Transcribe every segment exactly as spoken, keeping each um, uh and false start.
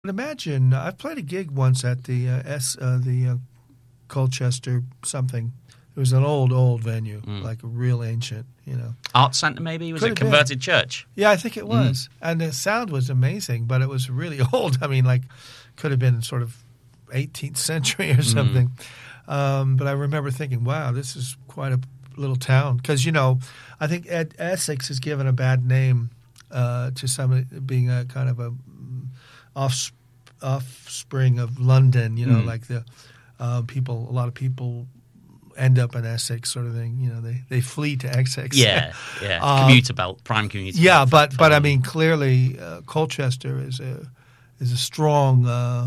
Imagine I've played a gig once at the uh, S uh, the uh, Colchester something. It was an old old venue, mm. like a real ancient, you know. Art Centre maybe? Was Could it a converted been. church? Yeah, I think it was. Mm. And the sound was amazing, but it was really old. I mean, like could have been sort of eighteenth century or something. Mm. Um, but I remember thinking, wow, this is quite a little town because you know, I think Ed, Essex is given a bad name uh, to some being a kind of a off offspring of London, you know, mm. like the uh, people. A lot of people end up in Essex, sort of thing. You know, they, they flee to Essex. Yeah, yeah. Um, commuter belt, prime commuter. Yeah, belt but for, but I mean, clearly, uh, Colchester is a is a strong uh,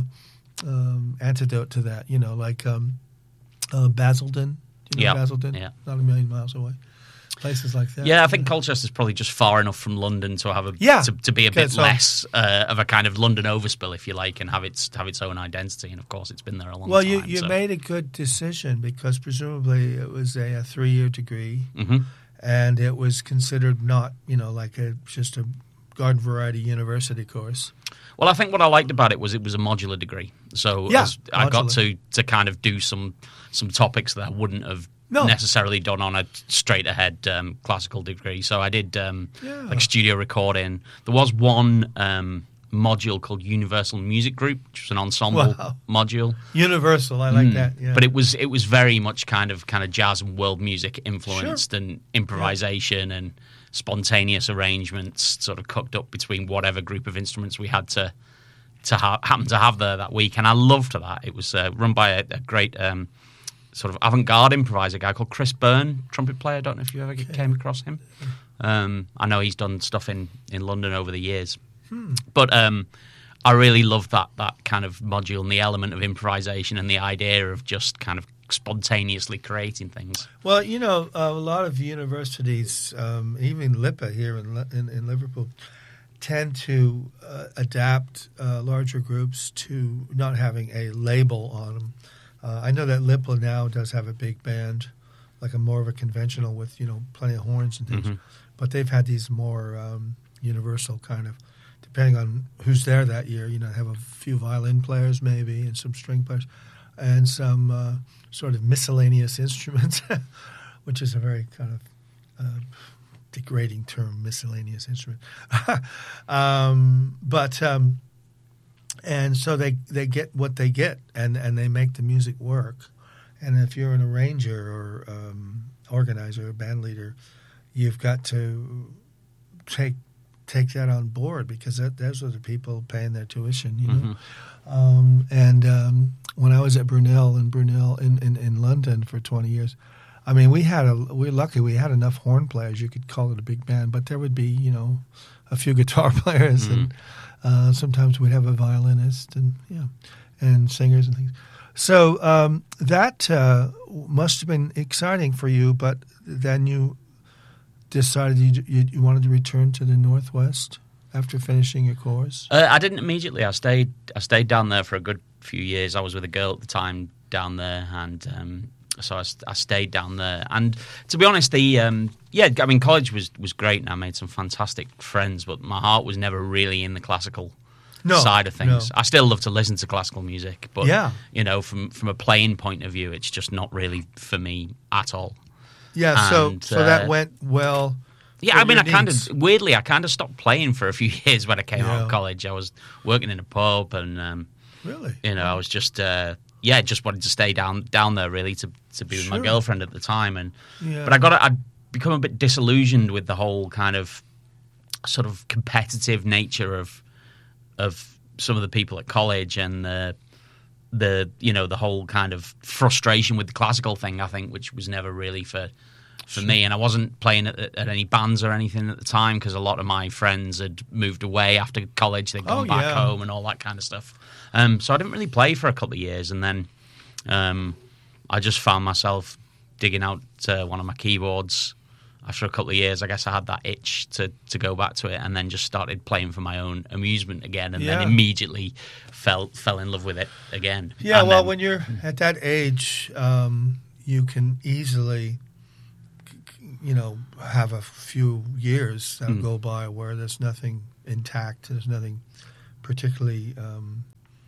um, antidote to that. You know, like um, uh, Basildon. You know, yep. Basildon, yeah, not a million miles away. Places like that. Yeah, I think Colchester's probably just far enough from London to have a yeah, to, to be a bit less uh, of a kind of London overspill, if you like, and have its have its own identity. And of course, it's been there a long well, time. Well, you, you so. made a good decision because presumably it was a, a three year degree, mm-hmm. and it was considered not, you know, like a just a garden variety university course. Well, I think what I liked about it was it was a modular degree, so yeah, as I got to to kind of do some some topics that I wouldn't have. No. necessarily done on a straight ahead um, classical degree. So I did um, yeah. like studio recording. There was one um, module called Universal Music Group, which was an ensemble wow. module. Universal, I like mm. that. Yeah. But it was it was very much kind of kind of jazz and world music influenced, sure. and improvisation yeah. and spontaneous arrangements, sort of cooked up between whatever group of instruments we had to to ha- happen to have there that week. And I loved that. It was uh, run by a, a great. Um, sort of avant-garde improviser guy called Chris Byrne, trumpet player. I don't know if you ever okay. came across him. Um, I know he's done stuff in, in London over the years. Hmm. But um, I really love that that kind of module and the element of improvisation and the idea of just kind of spontaneously creating things. Well, you know, uh, a lot of universities, um, even LIPA here in, in, in Liverpool, tend to uh, adapt uh, larger groups to not having a label on them. Uh, I know that LIPA now does have a big band, like a more of a conventional with, you know, plenty of horns and things. Mm-hmm. But they've had these more um, universal kind of, depending on who's there that year, you know, have a few violin players maybe and some string players and some uh, sort of miscellaneous instruments, which is a very kind of uh, degrading term, miscellaneous instrument. um, but... Um, And so they, they get what they get, and, and they make the music work. And if you're an arranger or um, organizer or band leader, you've got to take take that on board because that, those are the people paying their tuition, you know. Mm-hmm. Um, and um, when I was at Brunel in Brunel in, in, in London for twenty years, I mean, we had a we were lucky we had enough horn players. You could call it a big band, but there would be, you know, a few guitar players mm-hmm. and. Uh, sometimes we'd have a violinist and yeah, and singers and things. So um, that uh, must have been exciting for you. But then you decided you, you, you wanted to return to the Northwest after finishing your course. Uh, I didn't immediately. I stayed. I stayed down there for a good few years. I was with a girl at the time down there, and um, so I, I stayed down there. And to be honest, the um, yeah, I mean, college was, was great, and I made some fantastic friends. But my heart was never really in the classical no, side of things. No. I still love to listen to classical music, but yeah. you know, from from a playing point of view, it's just not really for me at all. Yeah, and, so so uh, that went well. Yeah, I mean, I kind needs. of weirdly, I kind of stopped playing for a few years when I came yeah. out of college. I was working in a pub, and um, really, you know, I was just. Uh, Yeah, just wanted to stay down down there really to, to be with sure. my girlfriend at the time, and yeah. but I got I'd become a bit disillusioned with the whole kind of sort of competitive nature of of some of the people at college and the the you know the whole kind of frustration with the classical thing. I think which was never really for for sure. me, and I wasn't playing at, at any bands or anything at the time because a lot of my friends had moved away after college. They'd gone oh, back yeah. home and all that kind of stuff. Um, so I didn't really play for a couple of years, and then um, I just found myself digging out uh, one of my keyboards. After a couple of years, I guess I had that itch to, to go back to it, and then just started playing for my own amusement again, and yeah. then immediately fell fell in love with it again. Yeah, and well, then, when you're at that age, um, you can easily, you know, have a few years that mm. go by where there's nothing intact, there's nothing particularly um,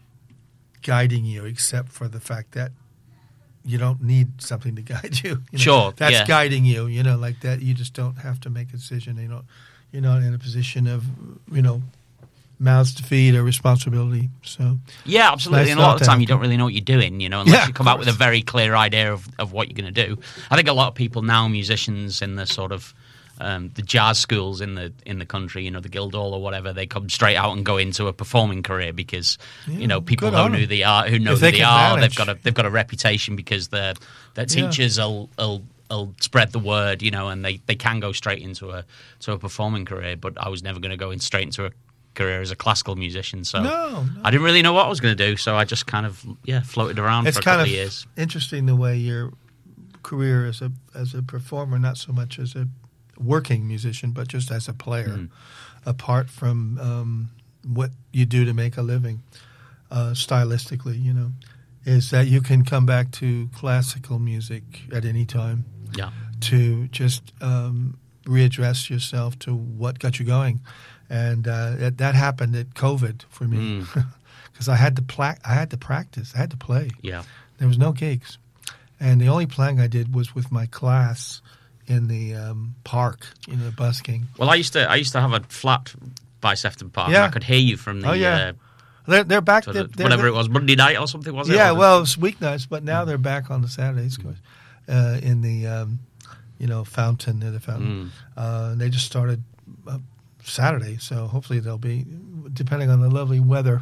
guiding you, except for the fact that you don't need something to guide you. you know? Sure, that's yeah. guiding you. You know, like that. You just don't have to make a decision. You know, you're not in a position of, you know, mouths to feed or responsibility. So yeah, absolutely. nice And a lot of the time, happen. you don't really know what you're doing. You know, unless Yeah, you come of out with a course. very clear idea of, of what you're going to do. I think a lot of people now, musicians in the sort of um, the jazz schools in the in the country, you know, the Guildhall or whatever, they come straight out and go into a performing career because Yeah, you know people good know on who them. they are, who know If who they they can are. manage. They've got a they've got a reputation because their their Yeah. teachers will. will will spread the word, you know, and they, they can go straight into a to a performing career. But I was never going to go in straight into a career as a classical musician, so No, no. I didn't really know what I was going to do. So I just kind of yeah floated around It's for a kind couple of of years. interesting the way your career as a as a performer, not so much as a working musician, but just as a player, Mm. apart from um, what you do to make a living, uh, stylistically, you know, is that you can come back to classical music at any time Yeah, to just um, readdress yourself to what got you going, and uh, that, that happened at COVID for me because I had to pla- I had to practice, I had to play. yeah, There was no gigs, and the only playing I did was with my class in the um, park, you know, busking. Well, I used to I used to have a flat by Sefton Park, Yeah. and I could hear you from the Oh, yeah. uh, They're, they're back. sort They're, of- they're, whatever it was, Monday night or something, was it? Yeah, Or the- well, it's weeknights, but now they're back on the Saturdays, of course, uh, in the um, you know fountain near the fountain. Uh, they just started uh, Saturday, so hopefully they'll be depending on the lovely weather.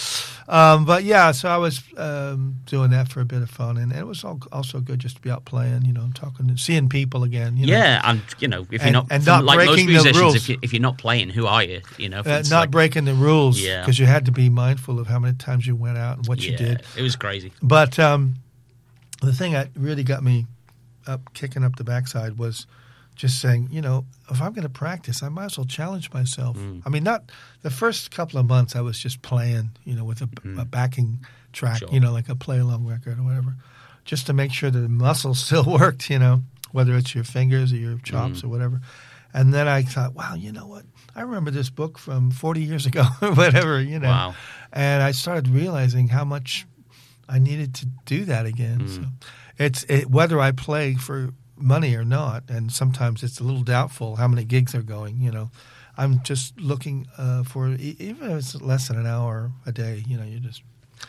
um, but yeah, so I was um, doing that for a bit of fun, and it was all, also good just to be out playing, you know, talking, and seeing people again. You know? yeah, and you know, if you're And- not and from- not like most breaking the musicians, rules. if you if you're not playing, who are you? You know, if Uh, it's not like- breaking the rules Yeah. because you had to be mindful of how many times you went out and what you yeah, did. It was crazy. But um, the thing that really got me up, kicking up the backside was just saying, you know, if I'm going to practice, I might as well challenge myself. Mm. I mean, not the first couple of months I was just playing, you know, with a, a backing track, Sure. you know, like a play-along record or whatever, just to make sure the muscles still worked, you know, whether it's your fingers or your chops Mm. or whatever. And then I thought, wow, you know what? I remember this book from forty years ago or whatever, you know. Wow. And I started realizing how much I needed to do that again. Mm. So it's it, whether I play for money or not, and sometimes it's a little doubtful how many gigs are going. You know, I'm just looking uh, for e- even if it's less than an hour a day. You know, you're just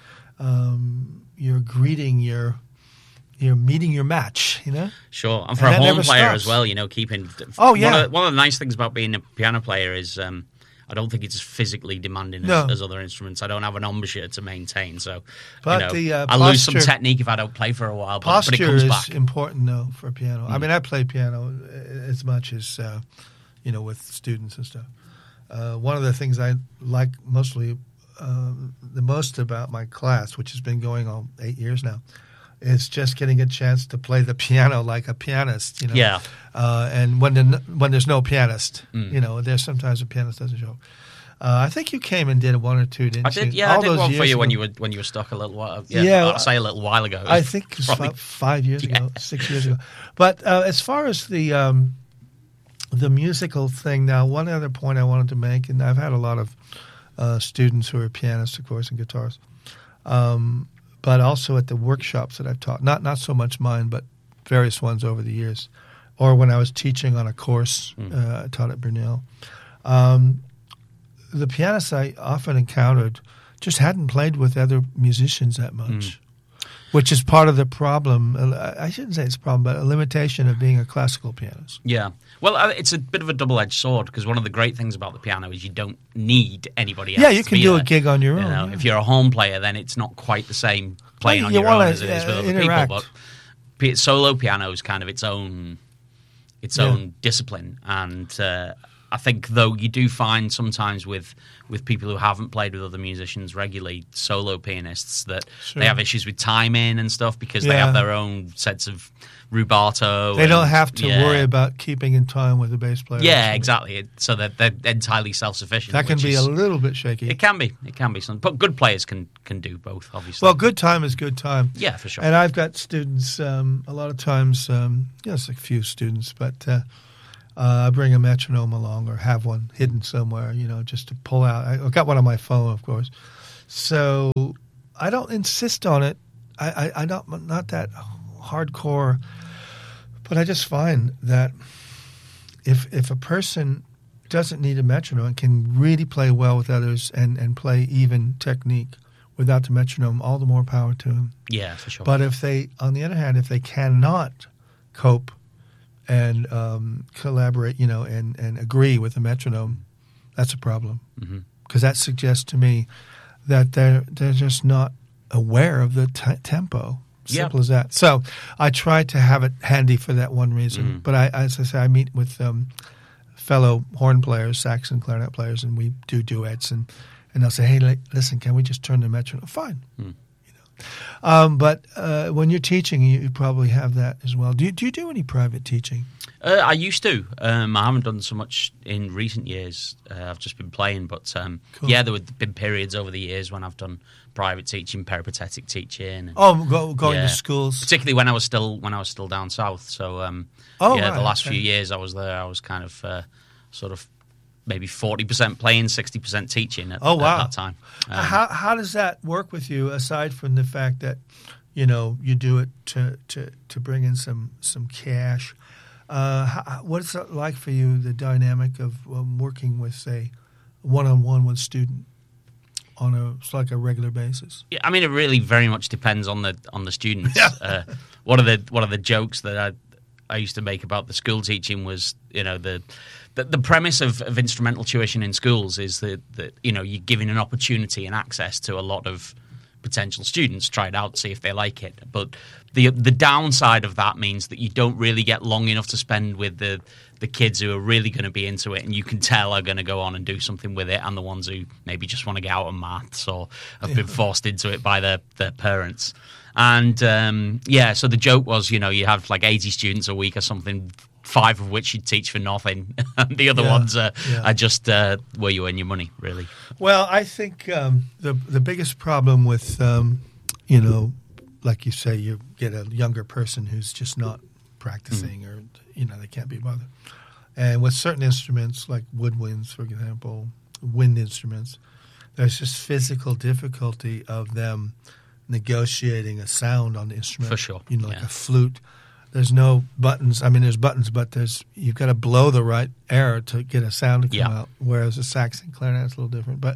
um, you're greeting your you're meeting your match. You know. Sure, and for And a that home never player stops. as well, you know, keeping. Oh, yeah. One of, the, one of the nice things about being a piano player is um, I don't think it's as physically demanding as, No. as other instruments. I don't have an embouchure to maintain, so But you know, the, uh, I lose some posture- technique if I don't play for a while. But, but it Posture comes is back. important, though, for piano. I Mm. mean, I play piano as much as, uh, you know, with students and stuff. Uh, one of the things I like mostly, um, the most about my class, which has been going on eight years now, is just getting a chance to play the piano like a pianist, you know. Yeah. Uh, and when the, when there's no pianist, Mm. you know, there's sometimes a pianist doesn't show up. Uh, I think you came and did one or two, didn't I did, you? yeah, All I did those one for years you when ago. you were when you were stuck a little while. Yeah, Yeah, I'd say a little while ago. It I was think it was probably- fi- five years ago, Yeah. six years ago. But uh, as far as the um, the musical thing, now one other point I wanted to make, and I've had a lot of uh, students who are pianists, of course, and guitarists, um, but also at the workshops that I've taught, not not so much mine, but various ones over the years, or when I was teaching on a course Mm. uh, I taught at Brunel. Um, the pianists I often encountered just hadn't played with other musicians that much. Mm. Which is part of the problem. uh, I shouldn't say it's a problem, but a limitation of being a classical pianist. Yeah. Well, uh, it's a bit of a double-edged sword because one of the great things about the piano is you don't need anybody else. Yeah, you to can be do a there. gig on your You own. know, yeah. if you're a home player, then it's not quite the same playing Well, on you your own wanna, as it is with uh, other interact. people. But p- solo piano is kind of its own, its Yeah. own discipline, and uh, I think though you do find sometimes with with people who haven't played with other musicians regularly, solo pianists, that Sure. they have issues with timing and stuff because they Yeah. have their own sets of rubato. They don't and- have to yeah. worry about keeping in time with the bass player. or Yeah, something. exactly. It- So that they're entirely self-sufficient. That can which be is- a little bit shaky. It can be. It can be. Some, but good players can can do both. Obviously. Well, good time is good time. Yeah, for sure. And I've got students, um, a lot of times, um, yes, a few students, but uh, uh, I bring a metronome along or have one hidden somewhere, you know, just to pull out. I, I've got one on my phone, of course. So I don't insist on it. I, I, I don't, not that hardcore, but I just find that if if a person doesn't need a metronome and can really play well with others and, and play even technique without the metronome, all the more power to them. Yeah, for sure. But if they, on the other hand, if they cannot cope and um, collaborate, you know, and, and agree with the metronome, that's a problem. Because mm-hmm. that suggests to me that they're they're just not aware of the t- tempo. Simple yeah. as that. So I try to have it handy for that one reason. Mm-hmm. But I, as I say, I meet with um, fellow horn players, sax and clarinet players, and we do duets, and, and they'll say, hey, listen, can we just turn the metronome? Fine. Mm. You know. Um, but uh, when you're teaching, you, you probably have that as well. Do you, do you do any private teaching? Uh, I used to. Um, I haven't done so much in recent years. Uh, I've just been playing. But um, cool. yeah, there have been periods over the years when I've done private teaching, peripatetic teaching. And, oh, go, going yeah, to schools, particularly when I was still when I was still down south. So um, oh, yeah, right, the last okay. few years I was there, I was kind of uh, sort of maybe forty percent playing, sixty percent teaching at, oh, wow. at that time. Um, how how does that work with you? Aside from the fact that you know you do it to to, to bring in some some cash. Uh, how, what is it like for you, the dynamic of um, working with, say, one-on-one with a student on a it's like a regular basis? Yeah, I mean, it really very much depends on the on the students. Yeah. uh, one of the one of the jokes that I I used to make about the school teaching was, you know, the the, the premise of, of instrumental tuition in schools is that, that you know you're giving an opportunity and access to a lot of potential students, try it out, see if they like it. But the the downside of that means that you don't really get long enough to spend with the the kids who are really going to be into it and you can tell are going to go on and do something with it, and the ones who maybe just want to get out of maths or have yeah. been forced into it by their, their parents. And um, yeah, so the joke was, you know, you have like eighty students a week or something, five of which you teach for nothing, and the other yeah, ones are, yeah. are just uh, where you earn your money, really. Well, I think um, the the biggest problem with, um, you know, like you say, you get a younger person who's just not practicing mm. or, you know, they can't be bothered. And with certain instruments, like woodwinds, for example, wind instruments, there's just physical difficulty of them negotiating a sound on the instrument. For sure. You know, like yeah. a flute. There's no buttons. I mean, there's buttons, but there's you've got to blow the right air to get a sound to come yeah. out. Whereas a sax and clarinet is a little different. But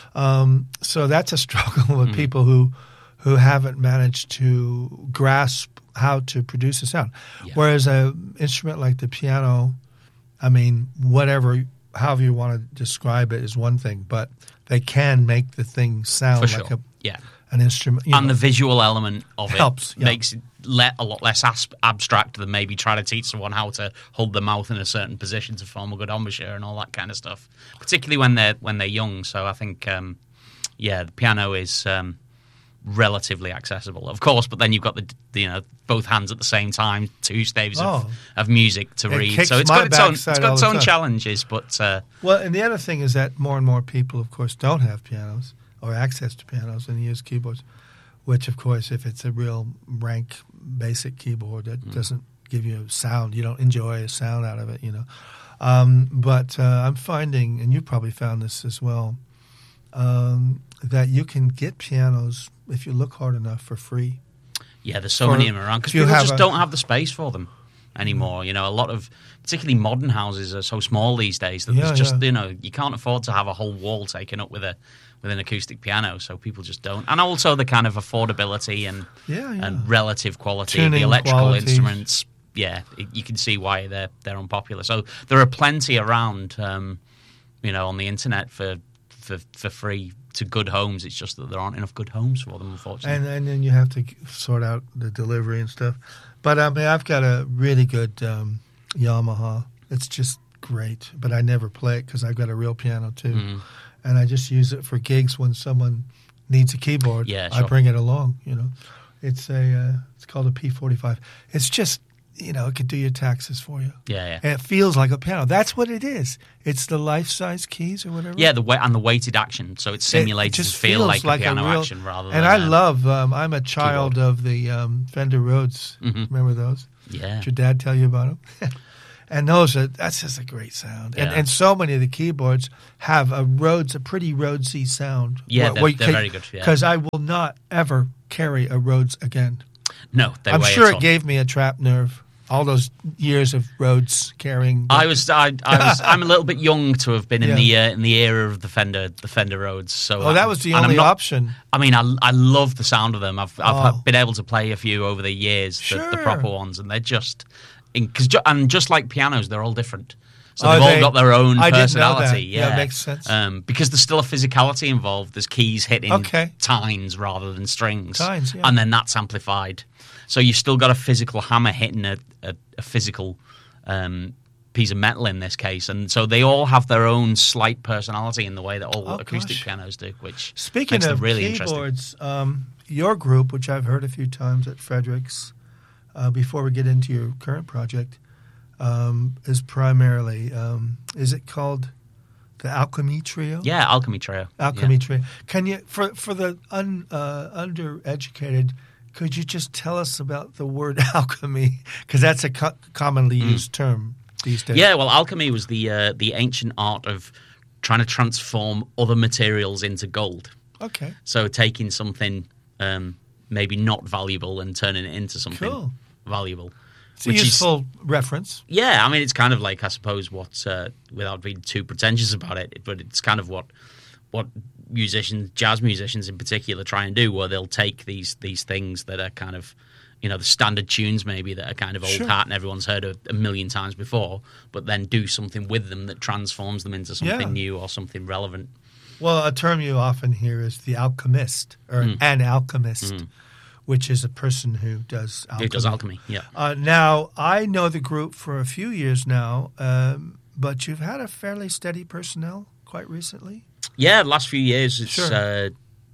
um, so that's a struggle with mm. people who who haven't managed to grasp how to produce a sound. Yeah. Whereas an instrument like the piano, I mean, whatever, however you want to describe it is one thing, but they can make the thing sound For like sure. a yeah. an instrument. You and know. the visual element of Helps, it yeah. makes it le- a lot less as- abstract than maybe trying to teach someone how to hold the mouth in a certain position to form a good embouchure and all that kind of stuff, particularly when they're when they're young. So I think, um, yeah, the piano is um, relatively accessible, of course, but then you've got the, the you know both hands at the same time, two staves oh. of, of music to it read. So it's got its own it's got its own challenges, but uh, well, and the other thing is that more and more people, of course, don't have pianos or access to pianos and use keyboards, which, of course, if it's a real rank basic keyboard that mm. doesn't give you a sound, you don't enjoy a sound out of it, you know. Um, but uh, I'm finding, and you probably found this as well, um, that you can get pianos if you look hard enough for free. Yeah, there's so for, many of them around because people just a, don't have the space for them anymore. You know, a lot of, particularly modern houses are so small these days that yeah, there's just, yeah. you know, you can't afford to have a whole wall taken up with a with an acoustic piano, so people just don't. And also the kind of affordability and yeah, yeah. and relative quality Tuning of the electrical qualities. instruments. Yeah, it, you can see why they're they're unpopular. So there are plenty around, um, you know, on the internet for, for for free to good homes. It's just that there aren't enough good homes for them, unfortunately. And and then you have to sort out the delivery and stuff. But I mean, I've got a really good um, Yamaha. It's just great, but I never play it because I've got a real piano too, mm. and I just use it for gigs when someone needs a keyboard. Yeah, sure. I bring it along. You know, it's a uh, it's called a P forty-five. It's just, you know, it could do your taxes for you. Yeah, yeah. And it feels like a piano. That's what it is. It's the life-size keys or whatever. Yeah, the way, and the weighted action, so it's simulated it just to feel like, like a piano a real, action rather and than. And I a love. Um, I'm a child keyboard. of the um, Fender Rhodes. Mm-hmm. Remember those? Yeah. Did your dad tell you about them? And those are that's just a great sound. And Yeah. and so many of the keyboards have a Rhodes, a pretty Rhodesy sound. Yeah, Where- they're, where you they're can- very good. Yeah. Because I will not ever carry a Rhodes again. No, they I'm weigh a sure ton. it gave me a trapped nerve. All those years of Rhodes carrying. the- I was, I, I was, I'm a little bit young to have been in Yeah. the uh, in the era of the Fender, the Fender Rhodes. So, oh, that was the and I'm only not- option. I mean, I, I love the sound of them. I've I've Oh. been able to play a few over the years, the, the Sure. proper ones, and they're just, in, cause ju- and just like pianos, they're all different. So Oh, they've they- all got their own I didn't know that. personality. Yeah, Yeah, it makes sense. Um, because there's still a physicality involved. There's keys hitting Okay. tines rather than strings, Tines, yeah. and then that's amplified. So you've still got a physical hammer hitting a, a, a physical um, piece of metal in this case, and so they all have their own slight personality in the way that all Oh, acoustic gosh. pianos do, which Speaking makes them of really interesting. keyboards, um, your group, which I've heard a few times at Fredericks, uh, before we get into your current project, um, is primarily, um, is it called the Alchemy Trio? Yeah, Alchemy Trio. Alchemy Yeah. Trio. Can you, for for the un, uh, undereducated, could you just tell us about the word alchemy? Because that's a co- commonly used term these days. Mm. Yeah, well, alchemy was the uh, the ancient art of trying to transform other materials into gold. Okay. So taking something um, maybe not valuable and turning it into something Cool. valuable. It's a which is- useful reference. Yeah, I mean, it's kind of like, I suppose, what, uh, without being too pretentious about it, but it's kind of what what musicians, jazz musicians in particular, try and do, where they'll take these these things that are kind of, you know, the standard tunes maybe that are kind of old Sure. hat and everyone's heard of a million times before, but then do something with them that transforms them into something Yeah. new or something relevant. Well, a term you often hear is the alchemist, or Mm. an alchemist, which is a person who does alchemy. Who does alchemy? Yeah. Uh, now, I know the group for a few years now, um, but you've had a fairly steady personnel quite recently. Yeah, the last few years, it's Sure. uh,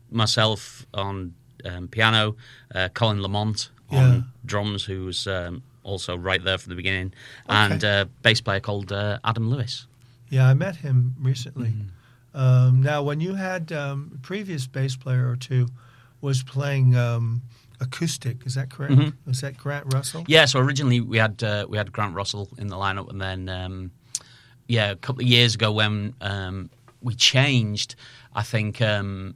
myself on um, piano, uh, Colin Lamont on Yeah. drums, who was um, also right there from the beginning, Okay. and a bass player called uh, Adam Lewis. Yeah, I met him recently. Mm-hmm. Um, now, when you had um, a previous bass player or two was playing um, acoustic, is that correct? Mhm. Was that Grant Russell? Yeah, so originally we had uh, we had Grant Russell in the lineup, and then um, yeah, a couple of years ago when um, we changed, I think um,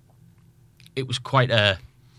it was quite a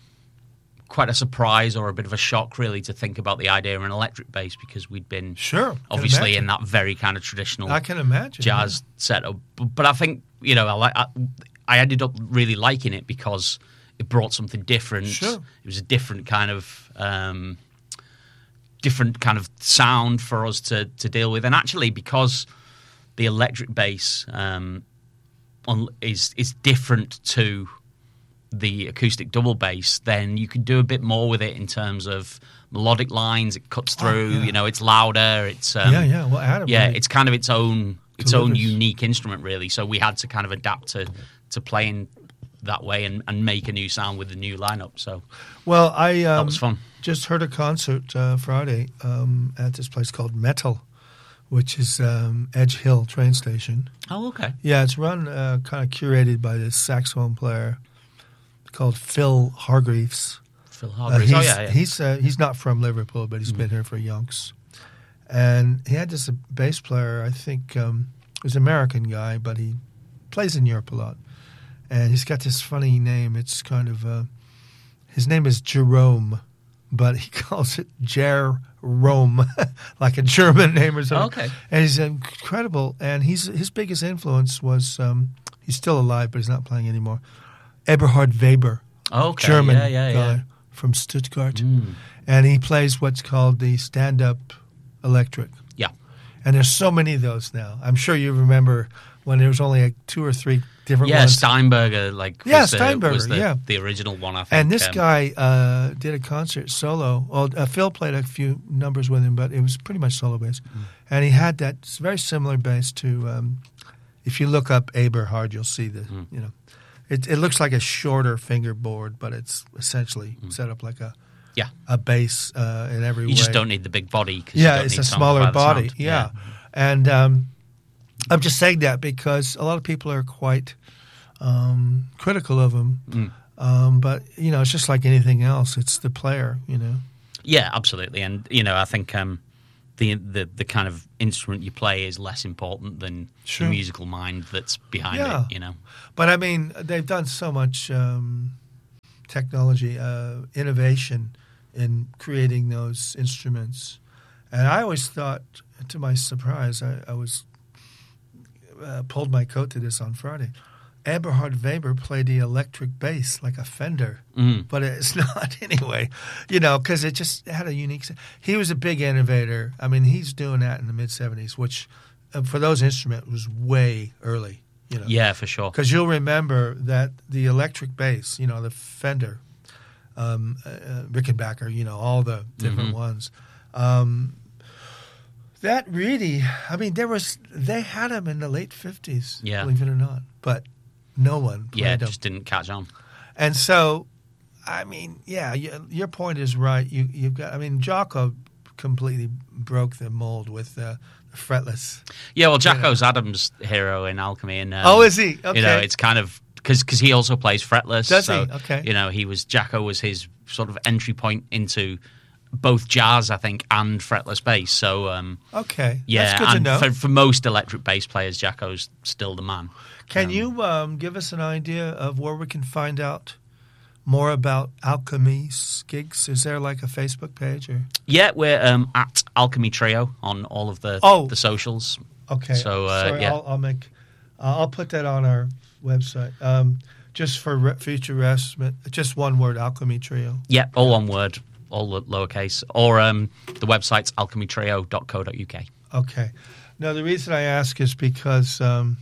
quite a surprise or a bit of a shock, really, to think about the idea of an electric bass, because we'd been Sure. can obviously imagine. in that very kind of traditional I can imagine. jazz setup. But, but I think, you know, I, li- I, I ended up really liking it because it brought something different. Sure. It was a different kind of um, different kind of sound for us to to deal with, and actually because the electric bass um, on, is is different to the acoustic double bass, then you can do a bit more with it in terms of melodic lines. It cuts Oh, through, yeah. you know, it's louder. It's um, yeah, yeah. Well, Adam. yeah, really- it's kind of its own its own delivers. unique instrument, really. So we had to kind of adapt to to playing that way and, and make a new sound with the new lineup. So Well, I um, that was fun. just heard a concert uh, Friday um, at this place called Metal, which is um, Edge Hill train station. Oh, okay. Yeah, it's run uh, kind of curated by this saxophone player called Phil Hargreaves. Phil Uh, Hargreaves. he's oh, yeah, yeah. he's uh, he's not from Liverpool, but he's been here for yonks. And he had this uh, bass player, I think, um, he was an American guy, but he plays in Europe a lot. And he's got this funny name. It's kind of uh, his name is Jerome, but he calls it Jerome, like a German name or something. Okay. And he's incredible. And he's his biggest influence was um, he's still alive, but he's not playing anymore. Eberhard Weber, Okay. German yeah, yeah, guy yeah. from Stuttgart, Mm. and he plays what's called the stand-up electric. Yeah. And there's so many of those now. I'm sure you remember when there was only like two or three different Yeah, ones. Steinberger, like Yeah, was, the, Steinberger, was the, yeah. the original one, I think. And this um, guy uh, did a concert solo. Well, uh, Phil played a few numbers with him, but it was pretty much solo bass. Mm. And he had that very similar bass to. Um, if you look up Eberhard, you'll see the. Mm. You know, it, it looks like a shorter fingerboard, but it's essentially set up like a. Yeah. A bass uh, in every way. You just don't need the big body. 'cause you Yeah, don't it's need a to smaller amplify the body. sound. Yeah. And um, I'm just saying that because a lot of people are quite um, critical of him. Mm. Um, but, you know, it's just like anything else. It's the player, you know. Yeah, absolutely. And, you know, I think um, the, the the kind of instrument you play is less important than Sure. the musical mind that's behind Yeah. it, you know. But I mean, they've done so much um, technology, uh, innovation in creating those instruments. And I always thought, to my surprise, I, I was uh, pulled my coat to this on Friday. Eberhard Weber played the electric bass like a Fender, Mm. but it's not anyway, you know, because it just had a unique. He was a big innovator. I mean, he's doing that in the mid seventies, which uh, for those instruments was way early, you know. Yeah, for sure. Because you'll remember that the electric bass, you know, the Fender, um, uh, Rickenbacker, you know, all the different Mhm. ones. Um, that really, I mean, there was they had them in the late fifties, Yeah. believe it or not, but no one played Yeah, it them. just didn't catch on. And so, I mean, yeah, you, your point is right. You you've got, I mean, Jocko completely broke the mold with uh, the fretless. Yeah, well, Jacko's Adam's hero in Alchemy. And, um, Oh, is he? You know, Okay. it's kind of... Because he also plays fretless. Does so, he? Okay. You know, he was... Jacko was his sort of entry point into both jazz, I think, and fretless bass. So, um, Okay, yeah. that's good to and know. For, for most electric bass players, Jacko's still the man. Can Um, you um, give us an idea of where we can find out more about Alchemy's gigs? Is there like a Facebook page or? Yeah, we're um, at Alchemy Trio on all of the Oh. the socials. Okay, So, uh, Sorry, yeah. I'll, I'll make, uh, I'll put that on our website. Um, just for re- future reference, just one word, Alchemy Trio. Yeah, all one word, all lo- lowercase. Or um, the website's alchemy trio dot co dot uk. Okay. Now the reason I ask is because, um,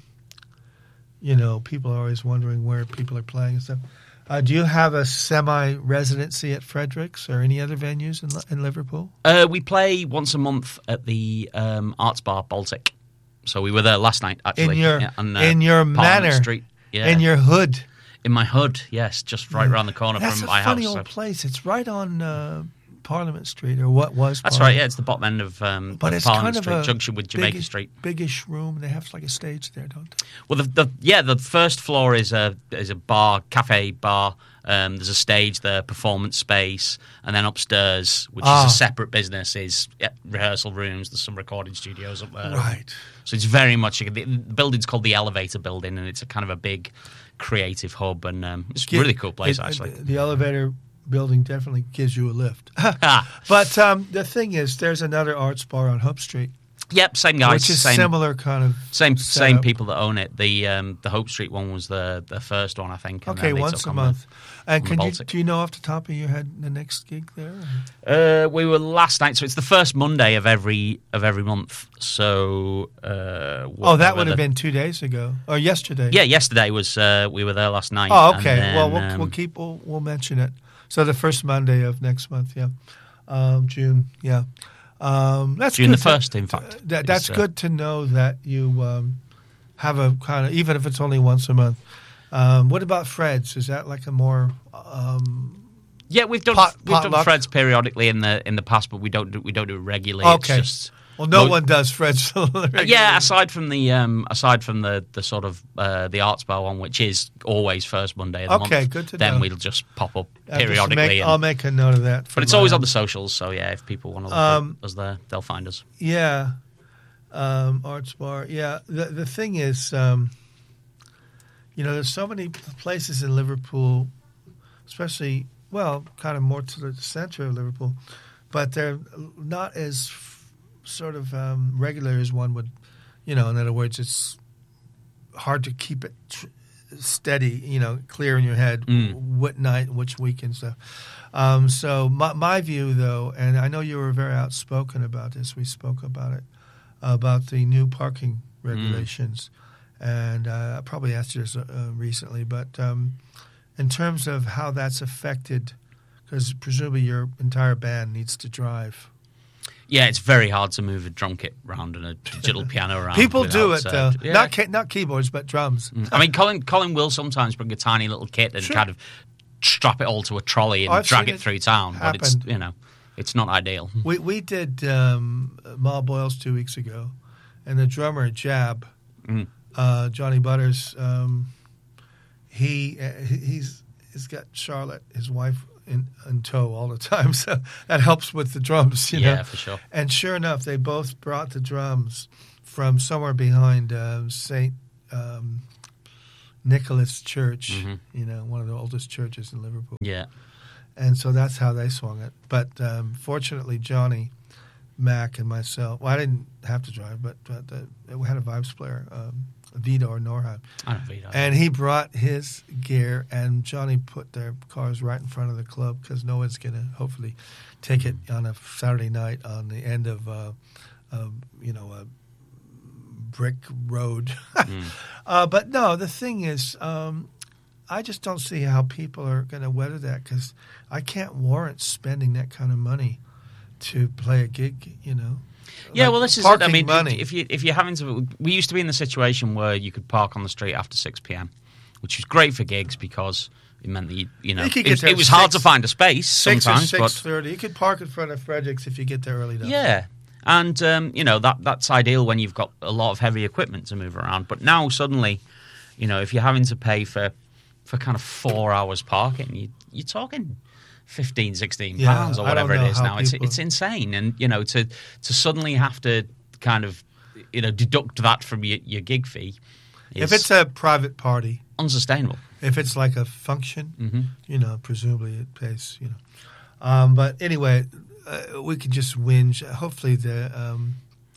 you know, people are always wondering where people are playing and stuff. Uh, do you have a semi-residency at Fredericks or any other venues in, Li- in Liverpool? Uh, we play once a month at the um, Arts Bar Baltic. So we were there last night, actually. In your yeah, on, uh, in your Parliament manor, Street. Yeah. in your hood. In my hood, yes, just right around the corner That's from a my funny house. old so- place. It's right on uh, Parliament Street, or what was. That's Parliament. right, yeah, it's the bottom end of, um, But of it's Parliament kind of Street, a junction with Jamaica biggish, Street. biggish room. They have like a stage there, don't they? Well, the, the yeah, the first floor is a is a bar, cafe bar. Um, there's a stage there, performance space, and then upstairs, which Ah. is a separate business, is yeah, rehearsal rooms. There's some recording studios up there. Right. So it's very much the building's called the Elevator Building, and it's a kind of a big creative hub, and um, it's a Gi- really cool place it- actually. The elevator building definitely gives you a lift. Ah, But um, the thing is, there's another arts bar on Hope Street, yep, same guys, which is same similar kind of. same same setup. people that own it. The um, the Hope Street one was the the first one, I think. and Okay, then they once took a on month. And the can you, Baltic. do you know off the top of your head the next gig there? The, uh, we were last night, so it's the first Monday of every of every month. So uh, Oh, that whatever would have the- been two days ago or yesterday. Yeah, yesterday was uh, we were there last night. Oh, and okay. then, well, we'll, um, we'll keep. We'll, we'll mention it. So the first Monday of next month, yeah, um, June, yeah. Um, that's June good the to- first, in fact. That, is, that's uh, good to know that you um, have a kind of, even if it's only once a month. Um, what about Fred's? Is that like a more? Um, Yeah, we've done Pot- we've done potluck? Fred's periodically in the in the past, but we don't do, we don't do it regularly. Okay. It's just, well, no Mo- one does Fred's. yeah, aside from the um, aside from the, the sort of uh, the Arts Bar one, which is always first Monday of the Okay, month. good to then know. we'll just pop up I'll just periodically. make- and- I'll make a note of that. for but it's my always on own- the socials, so yeah, if people want to look Um, at us there, they'll find us. Yeah, um, Arts Bar. Yeah, the the thing is, um, you know, there's so many places in Liverpool, especially well, kind of more to the center of Liverpool, but they're not as f- sort of um, regular as one would. You know, in other words, it's hard to keep it tr- steady. You know, clear in your head Mm. what night, which week, and stuff. Um, so my, my view, though, and I know you were very outspoken about this. We spoke about it about the new parking regulations, and uh, I probably asked you this uh, recently, but um, in terms of how that's affected, because presumably your entire band needs to drive. Yeah, it's very hard to move a drum kit around and a digital piano around. People do without, it uh, though, yeah. not ke- not keyboards, but drums. I mean, Colin Colin will sometimes bring a tiny little kit and Sure. kind of strap it all to a trolley and I've drag seen it it through town, but it's happen. you know, it's not ideal. We we did um, Ma Boyles two weeks ago, and the drummer Jab, Mm. uh, Johnny Butters, um, he uh, he- he's has got Charlotte, his wife, in, in tow all the time, so that helps with the drums, you yeah, know. for sure. And sure enough, they both brought the drums from somewhere behind uh, Saint um, Nicholas Church, Mm-hmm. you know, one of the oldest churches in Liverpool. Yeah. And so that's how they swung it. But um, fortunately, Johnny, Mac, and myself, well, I didn't have to drive, but, but uh, we had a Vibes player, um, Vidor Norheim. I know Vito. And he brought his gear, and Johnny put their cars right in front of the club because no one's going to hopefully take it on a Saturday night on the end of, uh, uh, you know, a brick road. Mm. uh, but no, the thing is, um, I just don't see how people are going to weather that because I can't warrant spending that kind of money to play a gig, you know. Yeah, Like well, this is it. I parking mean, money. if you if you're having to, we used to be in the situation where you could park on the street after six p.m., which was great for gigs because it meant that you, you know You could it, get was- there it was six- hard to find a space Six sometimes, or but six thirty. You could park in front of Fredericks if you get there early enough. yeah, and um, you know that that's ideal when you've got a lot of heavy equipment to move around. But now suddenly, you know, if you're having to pay for for kind of four hours parking, you, you're talking fifteen, sixteen Yeah, pounds or I don't whatever it know is how now. It's people- it's insane, and you know to to suddenly have to kind of you know deduct that from your, your gig fee is If it's a private party, unsustainable. if it's like a function, Mm-hmm. you know, presumably it pays, you know. Um, but anyway, uh, we could just whinge. Hopefully, the um,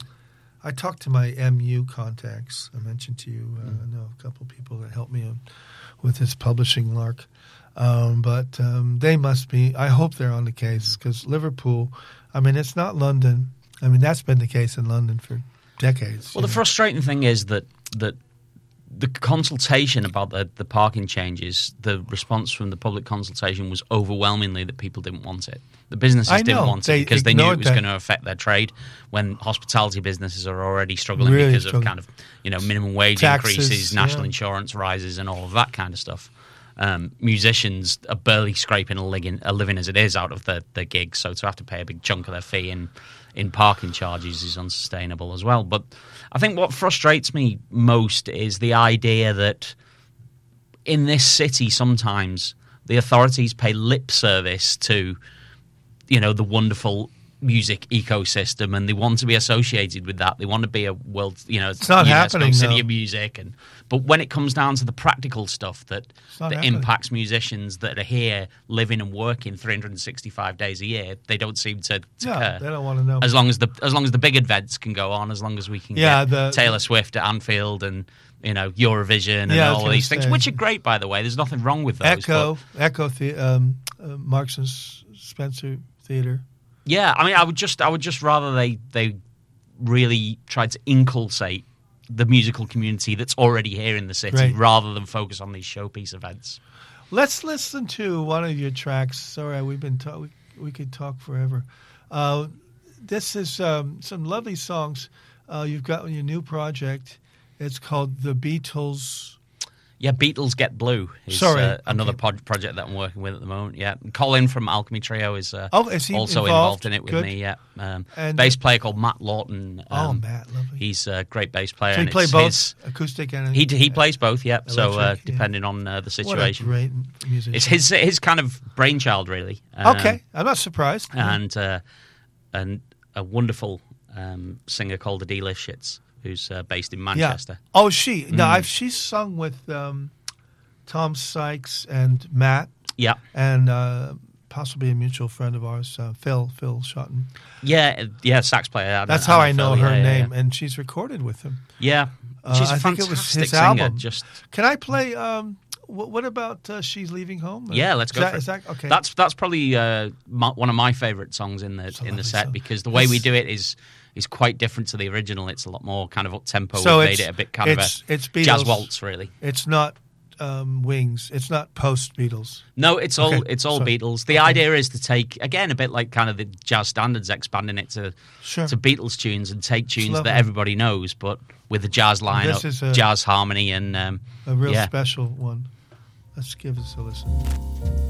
I talked to my M U contacts. I mentioned to you, uh, I know a couple of people that helped me with this publishing lark. Um, but um, they must be, I hope they're on the case because Liverpool, I mean, it's not London. I mean, that's been the case in London for decades. Well, you the know. frustrating thing is that that the consultation about the, the parking changes, the response from the public consultation was overwhelmingly that people didn't want it. The businesses I didn't know. want They it because they knew it ignored was that. going to affect their trade when hospitality businesses are already struggling Really because struggling. of kind of, you know, minimum wage Taxes, increases, national yeah. insurance rises and all of that kind of stuff. Um, musicians are barely scraping a living, a living as it is out of their, their gigs, so to have to pay a big chunk of their fee in, in parking charges is unsustainable as well. But I think what frustrates me most is the idea that in this city sometimes the authorities pay lip service to, you know, the wonderful music ecosystem, and they want to be associated with that. They want to be a world, you know, It's not UNESCO happening, city though. of music. And but when it comes down to the practical stuff that not that happening. impacts musicians that are here living and working three hundred sixty-five days a year, they don't seem to, to Yeah, care. they don't want to know. As long as the as long as the big events can go on, as long as we can Yeah, get the- Taylor Swift at Anfield and you know Eurovision and Yeah, I was all of gonna these things, say. which are great by the way. There's nothing wrong with those. Echo, but- Echo, the, um, uh, Marks and S- Spencer Theater. Yeah, I mean, I would just, I would just rather they they really tried to inculcate the musical community that's already here in the city, Right. rather than focus on these showpiece events. Let's listen to one of your tracks. Sorry, we've been ta- we, we could talk forever. Uh, this is um, some lovely songs uh, you've got on your new project. It's called The Beatles. Yeah, Beatles Get Blue is Sorry, uh, another okay. pod- project that I'm working with at the moment. Yeah, Colin from Alchemy Trio is, uh, Oh, is he also involved? involved in it with Good. me. Yeah, um, And- bass player called Matt Lawton. Oh, um, Matt, lovely. He's a great bass player. So he and play it's both his- acoustic and he he plays both. Yeah, so uh, Electric, yeah. depending on uh, the What a situation, great musician. it's his his kind of brainchild, really. Um, Okay, I'm not surprised. and uh, and a wonderful um, singer called Adela Shitz, who's uh, based in Manchester. Yeah. Oh, she. No, Mm. I've she's sung with um, Tom Sykes and Matt, Yeah, and uh, possibly a mutual friend of ours, uh, Phil Phil Shotton. yeah, uh, yeah. Sax player. I That's know- how I I know Phil, her yeah, yeah, name, and she's recorded with him. Yeah, Uh, she's a I think it fantastic was his singer. album. Just Can I play? Um, what, what about uh, "She's Leaving Home"? yeah, let's Is go that- for it. is that- okay. That's that's probably uh, my, one of my favourite songs in the It's a in the lovely set song. because the way we It's- do it is is quite different to the original. It's a lot more kind of up tempo. So We've it's- made it a bit kind it's- of a it's Beatles. jazz waltz, really. It's not um, Wings. It's not post Beatles. No, it's all Okay, it's all sorry. Beatles. The Okay. idea is to take again a bit like kind of the jazz standards, expanding it to Sure. to Beatles tunes and take tunes lovely. that everybody knows, but with the jazz lineup, is a- jazz harmony, and um, A real yeah. special one. Let's give us a listen.